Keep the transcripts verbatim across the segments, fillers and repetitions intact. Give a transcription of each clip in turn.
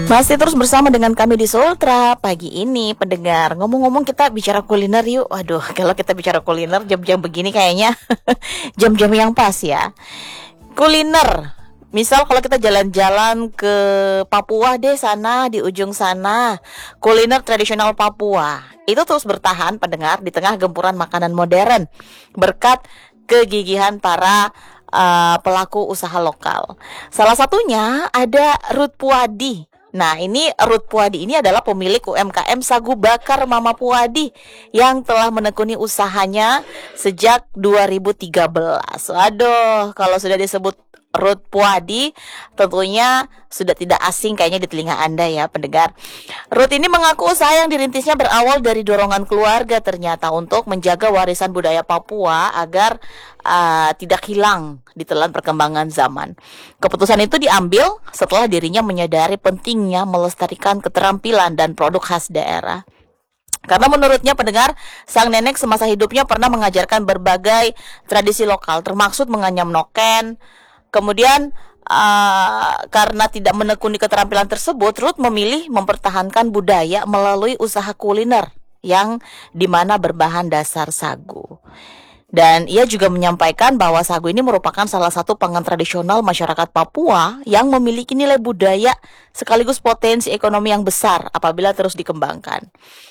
Masih terus bersama dengan kami di Sultra pagi ini, pendengar. Ngomong-ngomong kita bicara kuliner yuk. Waduh, kalau kita bicara kuliner jam-jam begini kayaknya jam-jam yang pas ya. Kuliner, misal kalau kita jalan-jalan ke Papua deh, sana di ujung sana, kuliner tradisional Papua itu terus bertahan, pendengar, di tengah gempuran makanan modern berkat kegigihan para uh, pelaku usaha lokal. Salah satunya ada Ruth Puadi. Nah, ini Ruth Puadi ini adalah pemilik U M K M Sagu Bakar Mama Puadi yang telah menekuni usahanya sejak dua ribu tiga belas. Waduh, kalau sudah disebut Ruth Puadi, tentunya sudah tidak asing kayaknya di telinga Anda ya, pendengar. Ruth ini mengaku usaha yang dirintisnya berawal dari dorongan keluarga ternyata untuk menjaga warisan budaya Papua agar uh, tidak hilang di telan perkembangan zaman. Keputusan itu diambil setelah dirinya menyadari pentingnya melestarikan keterampilan dan produk khas daerah. Karena menurutnya, pendengar, sang nenek semasa hidupnya pernah mengajarkan berbagai tradisi lokal, termaksud menganyam noken. Kemudian uh, karena tidak menekuni keterampilan tersebut, Ruth memilih mempertahankan budaya melalui usaha kuliner yang dimana berbahan dasar sagu. Dan ia juga menyampaikan bahwa sagu ini merupakan salah satu pangan tradisional masyarakat Papua yang memiliki nilai budaya sekaligus potensi ekonomi yang besar apabila terus dikembangkan.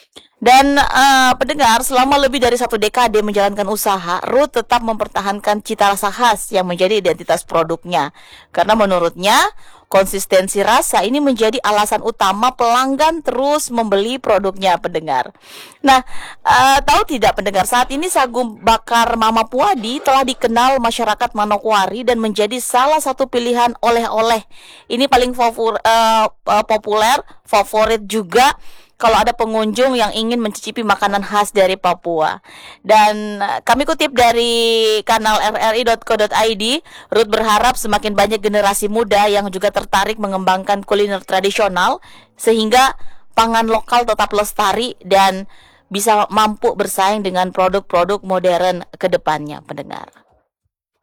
Dan uh, pendengar, selama lebih dari satu dekade menjalankan usaha, Ruth tetap mempertahankan cita rasa khas yang menjadi identitas produknya. Karena menurutnya, konsistensi rasa ini menjadi alasan utama pelanggan terus membeli produknya, pendengar. Nah, uh, tahu tidak pendengar, saat ini sagu bakar Mama Puadi telah dikenal masyarakat Manokwari dan menjadi salah satu pilihan oleh-oleh. Ini paling favor, uh, uh, populer, favorit juga kalau ada pengunjung yang ingin mencicipi makanan khas dari Papua. Dan kami kutip dari kanal r r i dot co dot i d, Ruth berharap semakin banyak generasi muda yang juga tertarik mengembangkan kuliner tradisional sehingga pangan lokal tetap lestari dan bisa mampu bersaing dengan produk-produk modern ke depannya, pendengar.